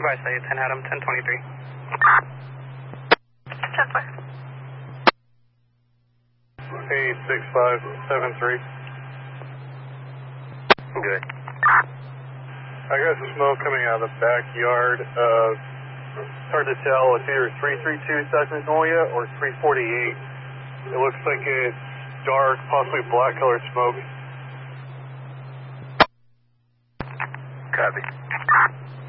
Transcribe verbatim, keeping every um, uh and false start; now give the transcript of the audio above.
Advice say ten Adam, ten twenty-three. ten five. eight six five seven three. Good. I got smoke coming out of the backyard. Uh, it's hard to tell. It's either three three two South Magnolia or three forty-eight. It looks like it's dark, possibly black colored smoke. Copy.